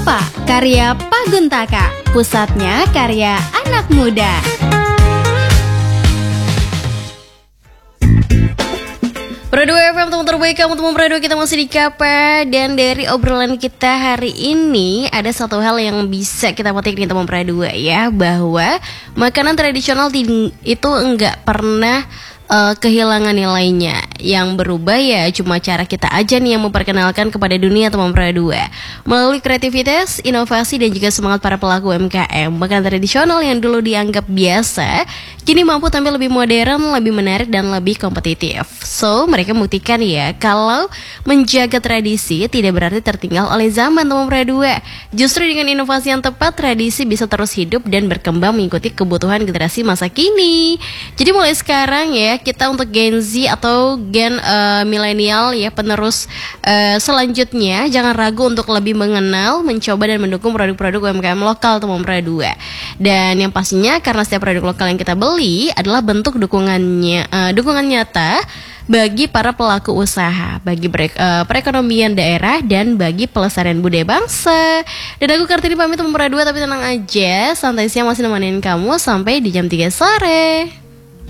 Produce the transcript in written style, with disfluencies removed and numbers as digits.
Apa? Karya Paguntaka. Pusatnya karya anak muda. Pro 2 FM, teman terbaik kamu, teman Pro 2, kita masih di KP. Dan dari obrolan kita hari ini ada satu hal yang bisa kita petik nih teman Pro 2 ya, bahwa makanan tradisional itu enggak pernah kehilangan nilainya. Yang berubah ya cuma cara kita aja nih yang memperkenalkan kepada dunia teman Pro 2. Melalui kreativitas, inovasi dan juga semangat para pelaku UMKM, makanan tradisional yang dulu dianggap biasa kini mampu tampil lebih modern, lebih menarik dan lebih kompetitif. So, mereka membuktikan ya kalau menjaga tradisi tidak berarti tertinggal oleh zaman teman Pro 2. Justru dengan inovasi yang tepat, tradisi bisa terus hidup dan berkembang mengikuti kebutuhan generasi masa kini. Jadi mulai sekarang ya, kita untuk Gen Z atau Gen milenial ya, penerus selanjutnya, jangan ragu untuk lebih mengenal, mencoba dan mendukung produk-produk UMKM lokal teman Pro 2. Dan yang pastinya karena setiap produk lokal yang kita beli adalah bentuk dukungan nyata bagi para pelaku usaha, bagi perekonomian daerah dan bagi pelestarian budaya bangsa. Dan aku Kartini pamit teman Pro 2, tapi tenang aja, santai siang masih nemenin kamu sampai di jam 3 sore.